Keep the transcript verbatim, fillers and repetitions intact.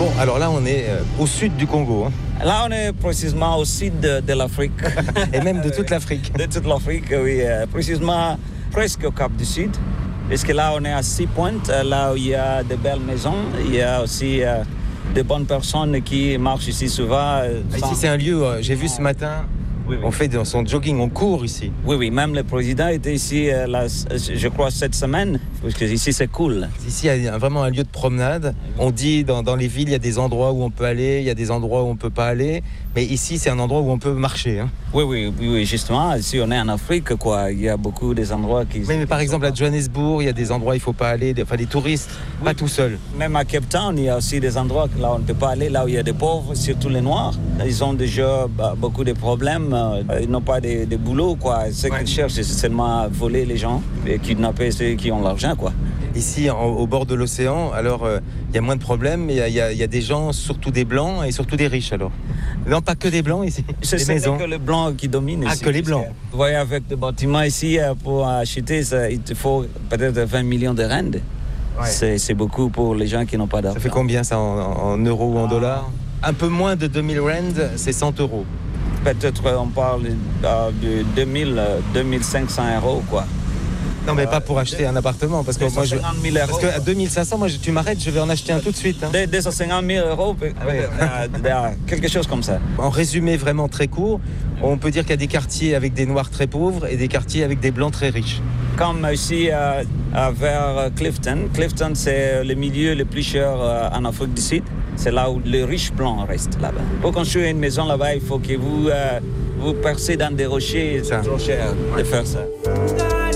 Bon, alors là, on est euh, au sud du Congo. Hein. Là, on est précisément au sud de, de l'Afrique. Et même de toute l'Afrique. De toute l'Afrique, oui. Euh, précisément presque au Cap du Sud. Parce que là, on est à Six Pointes, là où il y a de belles maisons. Il y a aussi euh, de bonnes personnes qui marchent ici souvent. Euh, sans... Ici, c'est un lieu, euh, j'ai vu ce matin... Oui, oui. On fait de son jogging, on court ici. Oui, oui, même le président était ici, euh, la, je crois, cette semaine, parce que ici, c'est cool. Ici, il y a vraiment un lieu de promenade. On dit, dans, dans les villes, il y a des endroits où on peut aller, il y a des endroits où on ne peut pas aller. Mais ici, c'est un endroit où on peut marcher. Hein. Oui, oui, oui, justement, ici, on est en Afrique, quoi. Il y a beaucoup des endroits qui... Mais, mais par exemple, à Johannesburg, il y a des endroits où il ne faut pas aller, enfin, les touristes, oui. Pas tout seuls. Même à Cape Town, il y a aussi des endroits là où on ne peut pas aller, là où il y a des pauvres, surtout les Noirs. Ils ont déjà bah, beaucoup de problèmes. Ils n'ont pas de, de boulot, quoi. Ce ouais. qu'ils cherchent, c'est seulement voler les gens et kidnapper ceux qui ont l'argent, quoi. Ici, en, au bord de l'océan, alors, il euh, y a moins de problèmes, mais il y, y, y a des gens, surtout des Blancs et surtout des riches, alors. Non, pas que des Blancs ici. C'est que les Blancs qui dominent ah, ici. Ah, que les Blancs. Vous voyez, avec des bâtiments ici, pour acheter, ça, il te faut peut-être vingt millions de rand. Ouais. C'est beaucoup pour les gens qui n'ont pas d'argent. Ça fait combien, ça, en, en euros ou en ah. dollars? Un peu moins de deux mille rand, c'est cent euros. Peut-être on parle euh, de deux mille, deux mille cinq cents euros, quoi. Non, mais euh, pas pour acheter un appartement, parce que moi, je... Parce qu'à deux mille cinq cents, moi, je... tu m'arrêtes, je vais en acheter un tout de suite. Hein. deux cent cinquante mille euros, oui. euh, quelque chose comme ça. En résumé vraiment très court, on peut dire qu'il y a des quartiers avec des Noirs très pauvres et des quartiers avec des Blancs très riches. Comme ici, euh, vers Clifton. Clifton, c'est le milieu le plus cher euh, en Afrique du Sud. C'est là où les riches blancs restent là-bas. Pour construire une maison là-bas, il faut que vous, euh, vous percez dans des rochers. C'est trop cher de faire ça.